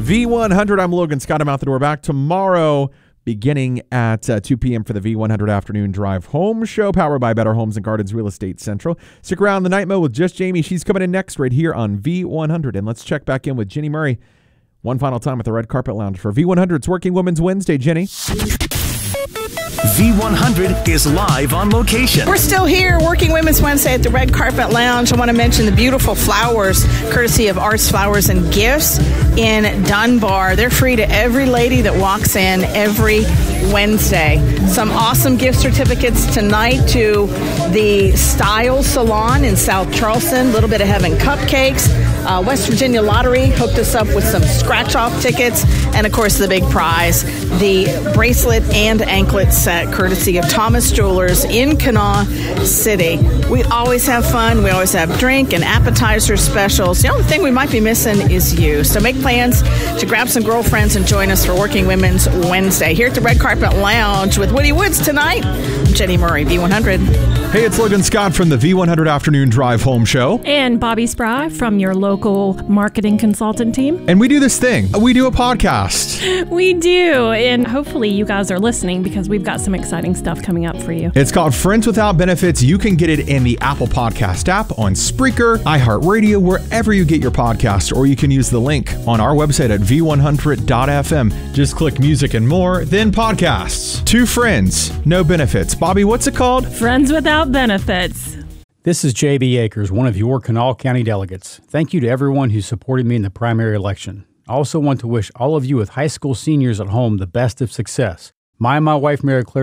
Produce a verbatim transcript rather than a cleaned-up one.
V one hundred, I'm Logan Scott. I'm out the door. Back tomorrow, beginning at uh, two p.m. for the V one hundred Afternoon Drive Home Show, powered by Better Homes and Gardens Real Estate Central. Stick around the night mode with Just Jamie. She's coming in next right here on V one hundred. And let's check back in with Jenny Murray one final time at the Red Carpet Lounge for V one hundred's Working Women's Wednesday. Jenny. V one hundred is live on location. We're still here, Working Women's Wednesday at the Red Carpet Lounge. I want to mention the beautiful flowers, courtesy of Arts Flowers and Gifts in Dunbar. They're free to every lady that walks in every Wednesday. Some awesome gift certificates tonight to the Style Salon in South Charleston. Little Bit of Heaven cupcakes. Uh, West Virginia Lottery hooked us up with some scratch-off tickets. And, of course, the big prize, the bracelet and anklet set, courtesy of Thomas Jewelers in Kanawha City. We always have fun. We always have drink and appetizer specials. The only thing we might be missing is you. So make plans to grab some girlfriends and join us for Working Women's Wednesday here at the Red Carpet Lounge with Woody Woods tonight. I'm Jenny Murray, V one hundred. Hey, it's Logan Scott from the V one hundred Afternoon Drive Home Show. And Bobby Spry from your local marketing consultant team. And we do this thing. We do a podcast. We do. And hopefully you guys are listening because we've got some exciting stuff coming up for you. It's called Friends Without Benefits. You can get it in the Apple Podcast app, on Spreaker, iHeartRadio, wherever you get your podcast, or you can use the link on our website at v one hundred dot f m. Just click music and more, then podcasts. Two friends, no benefits. Bobby, what's it called? Friends Without Benefits. This is J B Akers, one of your Kanawha County delegates. Thank you to everyone who supported me in the primary election. I also want to wish all of you with high school seniors at home the best of success. My and my wife, Mary Claire,